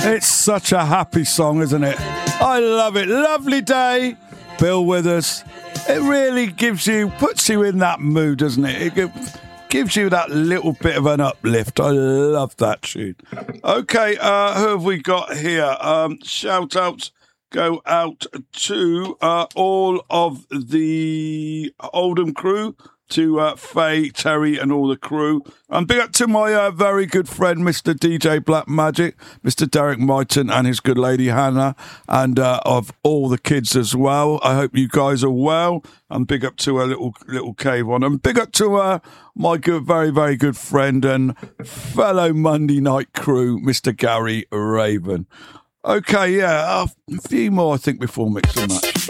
It's such a happy song, isn't it? I love it. Lovely day. Bill Withers. It really puts you in that mood, doesn't it? It gives you that little bit of an uplift. I love that tune. Okay, who have we got here? Shout outs go out to all of the Oldham crew, to Faye, Terry and all the crew. And big up to my very good friend, Mr. DJ Black Magic, Mr. Derek Myton and his good lady Hannah, and of all the kids as well. I hope you guys are well. And big up to a little cave on. And big up to my good, very, very good friend and fellow Monday night crew, Mr. Gary Raven. Okay, yeah, a few more, I think, before mix and match.